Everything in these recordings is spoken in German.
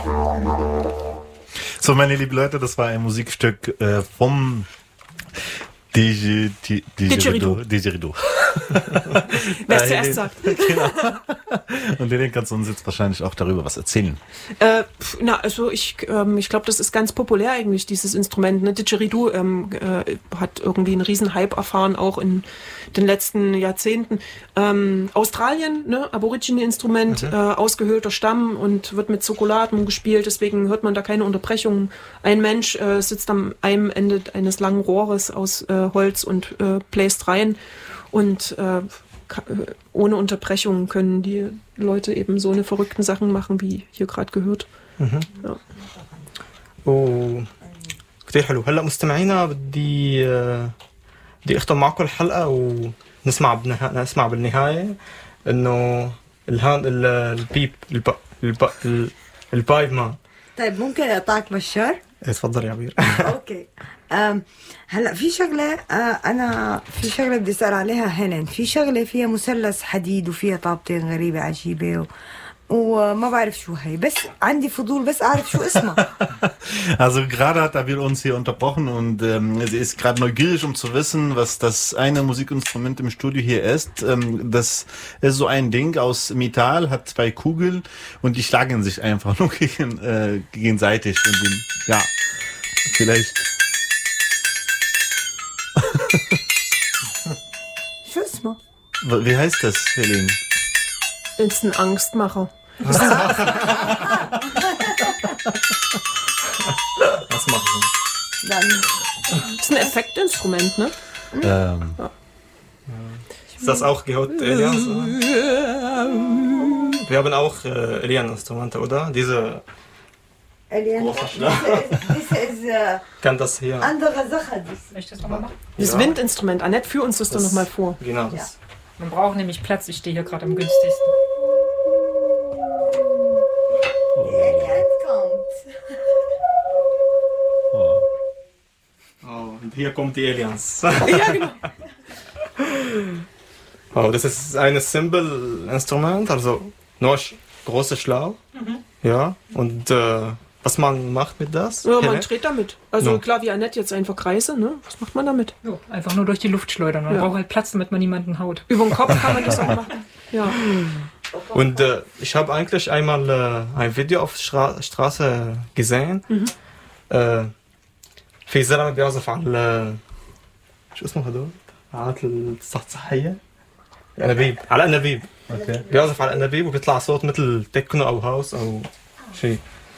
So, meine lieben Leute, das war ein Musikstück vom Didgeridoo. Wer es zuerst sagt. Genau. Und Lilian kannst du uns jetzt wahrscheinlich auch darüber was erzählen. Ich glaube, das ist ganz populär eigentlich, dieses Instrument. Ne? Didgeridoo hat irgendwie einen riesen Hype erfahren, auch in den letzten Jahrzehnten. Australien, ne? Aborigine-Instrument, ausgehöhlter Stamm und wird mit Zirkulatmen gespielt, deswegen hört man da keine Unterbrechungen. Ein Mensch sitzt am einem Ende eines langen Rohres aus Holz und bläst rein und ohne Unterbrechung können die Leute eben so eine verrückten Sachen machen, wie hier gerade gehört. Ja. كتير حلو. هلا مستمعينا بدي اختم معكم الحلقه ونسمع نسمع بالنهايه انه البيب البايب مان. طيب ممكن اقطعك بشار؟ تفضل يا عبير. اوكي. هلا في شغله انا في شغله بدي اسال عليها هيلين. في شغله فيها مثلث حديد وفيها طابتين غريبه عجيبه وما بعرف شو هي, بس عندي فضول بس اعرف شو اسمها. Also gerade hat Abil uns hier unterbrochen und sie ist gerade neugierig, um zu wissen, was das eine Musikinstrument im Studio hier ist. Das ist so ein Ding aus Metall, hat 2 Kugeln und die schlagen sich einfach nur gegenseitig. Und ja, vielleicht. شو اسمه؟ Wie heißt das, Helene? Ist ein Angstmacher. Was machen wir? Ist ein Effektinstrument, ne? Ist das auch gehört Elians? Wir haben auch Elian-Instrumente, oder? Diese große Schlag. Kann das hier? Andere Sache. Soll ich das nochmal machen? Das Windinstrument. Annette, führ uns das doch nochmal vor. Genau, das. Man braucht nämlich Platz. Ich stehe hier gerade am günstigsten. Jetzt kommt. Oh, und hier kommt die Aliens. Ja, genau. Oh, das ist ein Cymbal-Instrument, also nur große Schlau. Ja, und was man macht mit das? Ja, man dreht damit. Also Ja. klar, wie Annette jetzt einfach Kreise, ne? Was macht man damit? Jo, einfach nur durch die Luft schleudern. Man braucht halt Platz, damit man niemanden haut. Über den Kopf kann man das auch machen. Ja. Und ich habe eigentlich einmal ein Video auf Straße gesehen. في زلمه بيعزف على شو اسمه هدول؟ آلات الصحصحيه؟ الانابيب، على الانابيب. اوكي. بيعزف على الانابيب وبيطلع صوت مثل تكنو او هاوس او شيء.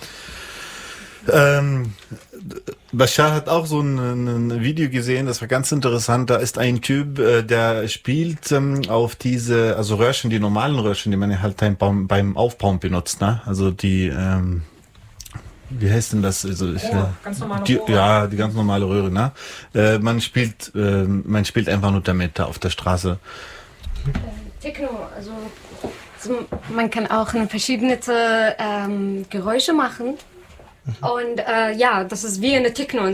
Bashar hat auch so ein Video gesehen, das war ganz interessant. Da ist ein Typ, der spielt auf diese, also Röhrchen, die normalen Röhrchen, die man ja halt beim Aufbauen benutzt, ne? Also die, wie heißt denn das? Also Ganz normale die, Rohre. ja, die ganz normale Röhre, ne? Man spielt einfach nur damit da auf der Straße. Techno, also man kann auch verschiedene Geräusche machen. Und ja, das ist wie eine Techno.